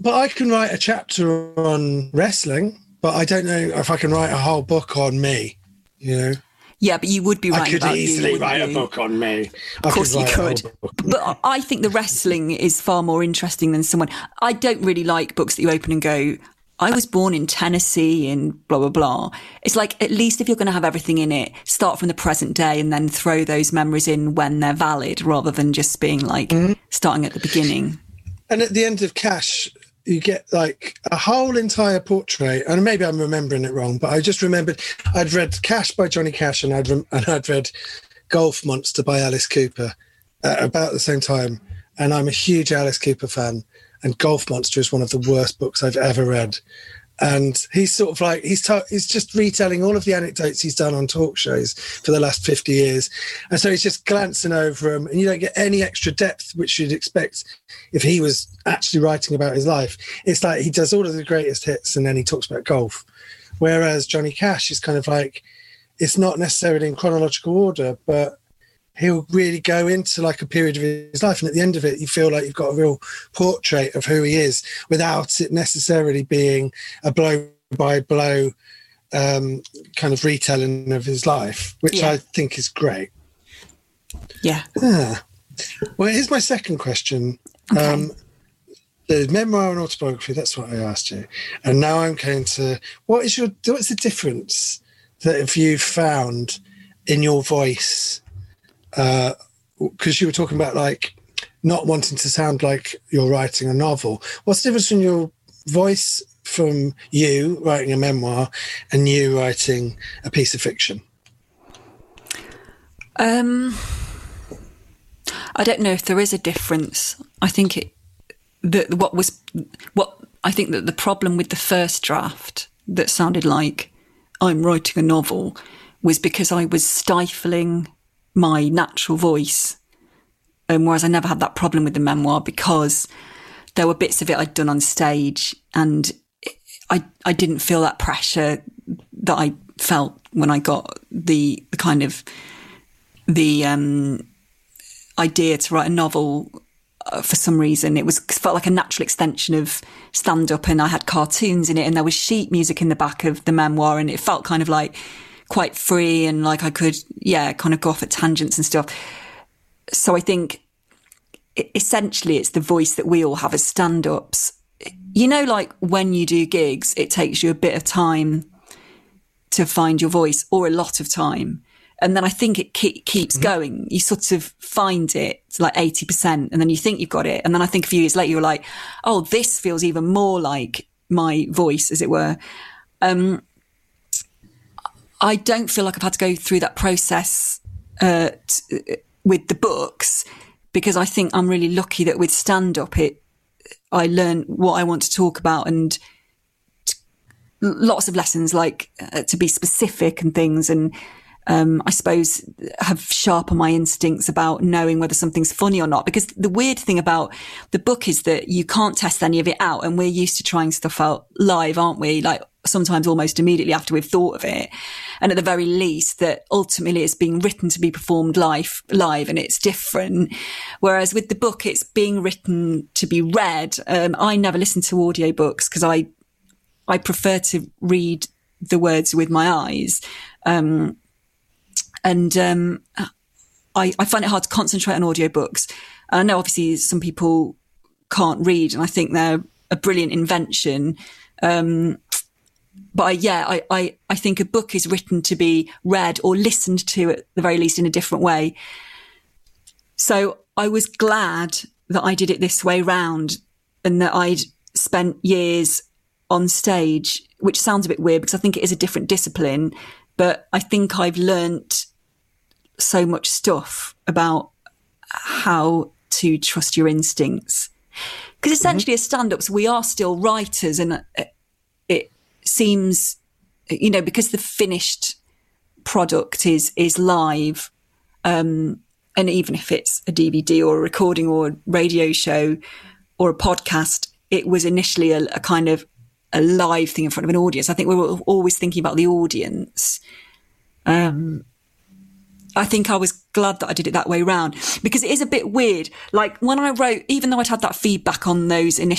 but I can write a chapter on wrestling, but I don't know if I can write a whole book on me, you know? Yeah, but you would be writing about you. I could easily write a book on me. Of course you could. But I think the wrestling is far more interesting than someone... I don't really like books that you open and go, I was born in Tennessee and blah, blah, blah. It's like, at least if you're going to have everything in it, start from the present day and then throw those memories in when they're valid, rather than just being like starting at the beginning. And at the end of Cash, you get like a whole entire portrait, and maybe I'm remembering it wrong, but I just remembered I'd read Cash by Johnny Cash and I'd read Golf Monster by Alice Cooper at about the same time. And I'm a huge Alice Cooper fan, and Golf Monster is one of the worst books I've ever read. And he's sort of like, he's just retelling all of the anecdotes he's done on talk shows for the last 50 years. And so he's just glancing over them, and you don't get any extra depth, which you'd expect if he was actually writing about his life. It's like he does all of the greatest hits and then he talks about golf. Whereas Johnny Cash is kind of like, it's not necessarily in chronological order, but he'll really go into like a period of his life. And at the end of it, you feel like you've got a real portrait of who he is without it necessarily being a blow by blow kind of retelling of his life, which I think is great. Yeah. Well, here's my second question. Okay. The memoir and autobiography, that's what I asked you. And now I'm going to, what's the difference that have you found in your voice? Because you were talking about like not wanting to sound like you're writing a novel. What's the difference in your voice from you writing a memoir and you writing a piece of fiction? I don't know if there is a difference. I think I think that the problem with the first draft that sounded like I'm writing a novel was because I was stifling my natural voice, whereas I never had that problem with the memoir because there were bits of it I'd done on stage, and I didn't feel that pressure that I felt when I got the kind of the idea to write a novel. For some reason, it felt like a natural extension of stand-up, and I had cartoons in it, and there was sheet music in the back of the memoir, and it felt kind of like quite free, and like I could, kind of go off at tangents and stuff. So I think essentially it's the voice that we all have as stand-ups. You know, like when you do gigs, it takes you a bit of time to find your voice, or a lot of time. And then I think it keeps going. You sort of find it to like 80%, and then you think you've got it. And then I think a few years later, you're like, oh, this feels even more like my voice, as it were. I don't feel like I've had to go through that process with the books, because I think I'm really lucky that with stand-up, I learn what I want to talk about, and lots of lessons, like to be specific and things, and I suppose have sharpened my instincts about knowing whether something's funny or not. Because the weird thing about the book is that you can't test any of it out, and we're used to trying stuff out live, aren't we? Like sometimes almost immediately after we've thought of it. And at the very least, that ultimately it's being written to be performed live, and it's different. Whereas with the book, it's being written to be read. I never listen to audiobooks because I prefer to read the words with my eyes. I find it hard to concentrate on audiobooks. I know obviously some people can't read, and I think they're a brilliant invention. But I think a book is written to be read or listened to at the very least in a different way. So I was glad that I did it this way round, and that I'd spent years on stage, which sounds a bit weird because I think it is a different discipline, but I think I've learnt so much stuff about how to trust your instincts. Because essentially as stand-ups, we are still writers, and it seems, because the finished product is live, and even if it's a DVD or a recording or a radio show or a podcast, it was initially a kind of a live thing in front of an audience. I think we were always thinking about the audience. I think I was glad that I did it that way round, because it is a bit weird. Like when I wrote, even though I'd had that feedback on those initial